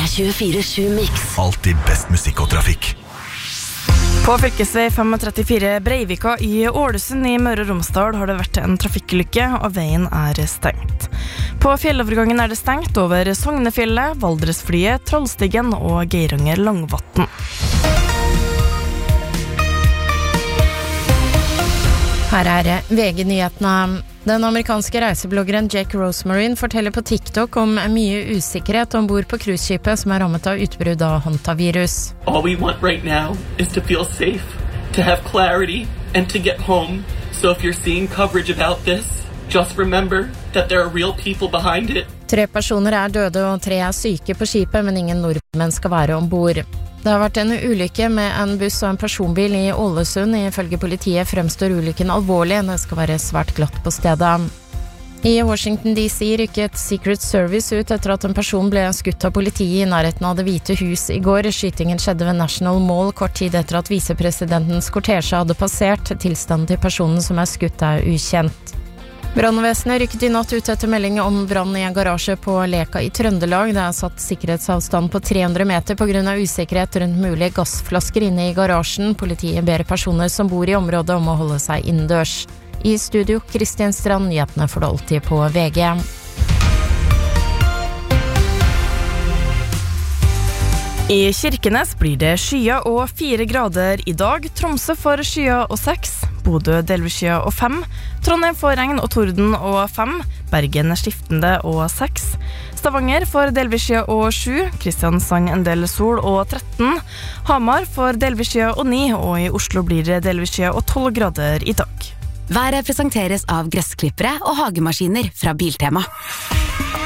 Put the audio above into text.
24/7 Mix. Alltid best musikk og trafikk. På fylkesvei 534 Breivika i Ålesund i Møre og Romsdal har det vært en trafikkulykke, og veien er stengt. På fjellovergangen er det stengt over Sognefjellet, Valdresflyet, Trollstigen og Geiranger Langvatn. Her er VG-nyhetene. Den amerikanske reisebloggeren Jake Rosemarine forteller på TikTok om mye usikkerhet ombord på cruiseskipet som er rammet av utbrudd av hantavirus. All we want right now is to feel safe, to have clarity, and to get home. So if you're seeing coverage about this, just remember that there are real people behind it. 3 personer er døde og 3 er syke på skipet, men ingen nordmenn skal være ombord. Det har vært en ulykke med en buss og en personbil i Ålesund. Ifølge politiet fremstår ulykken alvorlig. Det skal være svært glatt på stedet. I Washington DC rykket Secret Service ut etter at en person ble skutt av politiet i nærheten av Det hvite hus i går. Skytingen skjedde ved National Mall kort tid etter at visepresidentens kortesje hadde passert. Tilstanden til personen som er skutt er ukjent. Brannvesenet rykket i natt ut etter melding om brann i en garasje på Leka i Trøndelag. Det er satt sikkerhetsavstand på 300 meter på grunn av usikkerhet rundt mulige gassflasker inne i garasjen. Politiet ber personer som bor i området om å holde seg innendørs. I studio, Kristian Strand, nyhetene for det alltid på VG. I Kirkenes blir det skya og 4 grader i dag. Tromsø får skya og 6. Bodø delvis skya og 5. Trondheim får regn og torden og 5. Bergen skiftende og 6. Stavanger får delvis skya og 7. Kristiansand en del sol og 13. Hamar får delvis skya og 9. Og i Oslo blir det delvis skya og 12 grader i dag. Været presenteres av gressklippere og hagemaskiner fra Biltema.